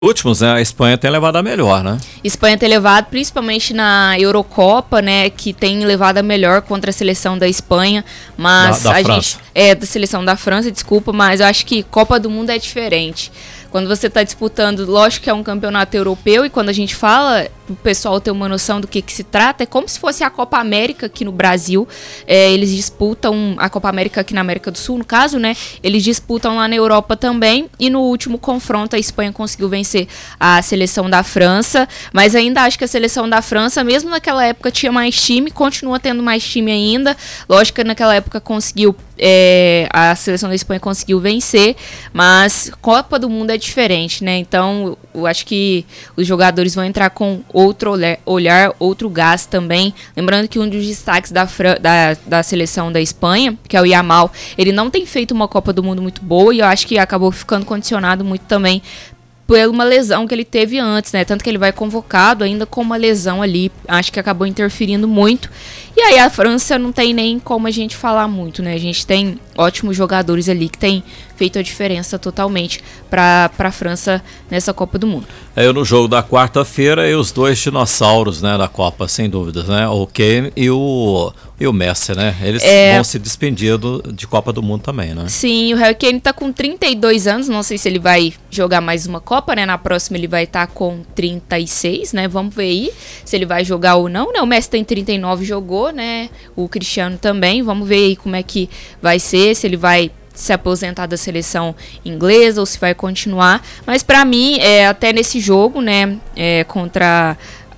Últimos, né? A Espanha tem levado a melhor, né? Espanha tem levado, principalmente na Eurocopa, né? Que tem levado a melhor contra a seleção da Espanha. Mas Da França. da seleção da França, desculpa, mas eu acho que Copa do Mundo é diferente. Quando você está disputando, lógico que é um campeonato europeu, e quando a gente fala, o pessoal ter uma noção do que se trata, é como se fosse a Copa América aqui no Brasil. Eles disputam a Copa América aqui na América do Sul, no caso, né? Eles disputam lá na Europa também, e no último confronto a Espanha conseguiu vencer a seleção da França, mas ainda acho que a seleção da França, mesmo naquela época tinha mais time, continua tendo mais time ainda. Lógico que naquela época conseguiu, a seleção da Espanha conseguiu vencer, mas Copa do Mundo é diferente, né? Então, eu acho que os jogadores vão entrar com outro olhar, outro gás também. Lembrando que um dos destaques da seleção da Espanha, que é o Yamal, ele não tem feito uma Copa do Mundo muito boa, e eu acho que acabou ficando condicionado muito também por uma lesão que ele teve antes, né? Tanto que ele vai convocado ainda com uma lesão ali. Acho que acabou interferindo muito. E aí a França não tem nem como a gente falar muito, né? A gente tem ótimos jogadores ali que tem feito a diferença totalmente para a França nessa Copa do Mundo. No jogo da quarta-feira, e os dois dinossauros, né, da Copa, sem dúvidas, né? O Kane e o Messi, né? Eles vão se despedir de Copa do Mundo também, né? Sim, o Harry Kane tá com 32 anos, não sei se ele vai jogar mais uma Copa, né? Na próxima ele vai estar com 36, né? Vamos ver aí se ele vai jogar ou não, né? O Messi tem 39, jogou, né? O Cristiano também, vamos ver aí como é que vai ser, se ele vai se aposentar da seleção inglesa ou se vai continuar. Mas para mim, até nesse jogo, né, contra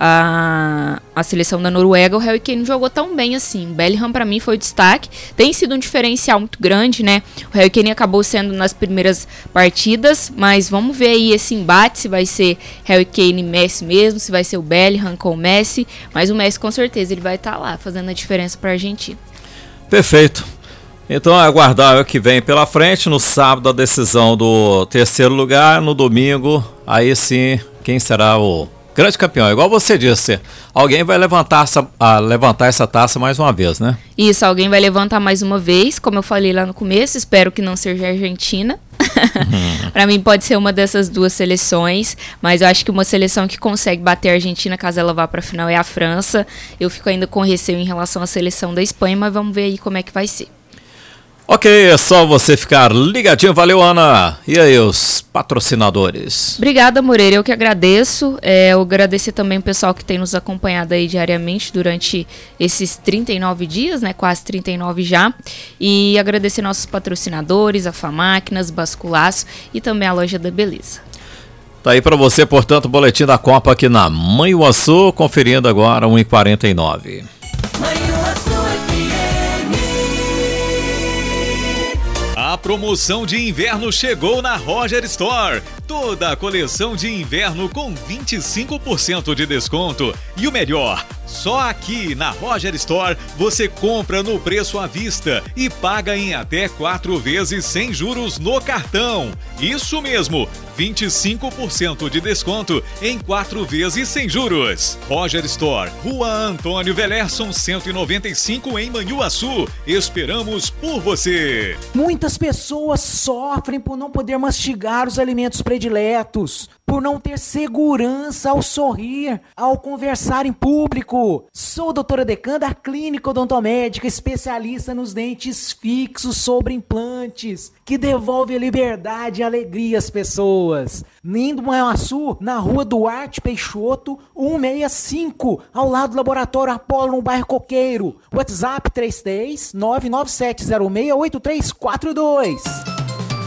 a seleção da Noruega, o Harry Kane não jogou tão bem assim. O Bellingham para mim foi o destaque, tem sido um diferencial muito grande, né? O Harry Kane acabou sendo nas primeiras partidas, mas vamos ver aí esse embate, se vai ser Harry Kane e Messi mesmo, se vai ser o Bellingham com o Messi, mas o Messi com certeza ele vai estar lá fazendo a diferença para a Argentina. Perfeito. Então aguardar o que vem pela frente. No sábado a decisão do terceiro lugar, no domingo aí sim quem será o grande campeão. Igual você disse, alguém vai levantar essa taça mais uma vez, né? Isso, alguém vai levantar mais uma vez, como eu falei lá no começo, espero que não seja a Argentina. Para mim pode ser uma dessas duas seleções, mas eu acho que uma seleção que consegue bater a Argentina caso ela vá para a final é a França. Eu fico ainda com receio em relação à seleção da Espanha, mas vamos ver aí como é que vai ser. Ok, é só você ficar ligadinho. Valeu, Ana. E aí, os patrocinadores? Obrigada, Moreira. Eu que agradeço. Eu agradecer também o pessoal que tem nos acompanhado aí diariamente durante esses 39 dias, né? Quase 39 já. E agradecer nossos patrocinadores, a Famáquinas, Basculaço e também a Loja da Beleza. Tá aí para você, portanto, o boletim da Copa aqui na Manhuaçu, conferindo agora 1h49. A promoção de inverno chegou na Roger Store. Toda a coleção de inverno com 25% de desconto. E o melhor, só aqui na Roger Store você compra no preço à vista e paga em até 4 vezes sem juros no cartão. Isso mesmo, 25% de desconto em 4 vezes sem juros. Roger Store, Rua Antônio Velerson, 195 em Manhuaçu. Esperamos por você. Muitas pessoas sofrem por não poder mastigar os alimentos prediletos, por não ter segurança ao sorrir, ao conversar em público. Sou a doutora Decan da Clínica Odontomédica, especialista nos dentes fixos sobre implantes, que devolve a liberdade e alegria às pessoas. Lindo Manhuaçu, na Rua Duarte Peixoto, 165, ao lado do Laboratório Apolo, no bairro Coqueiro. WhatsApp 33 997068342.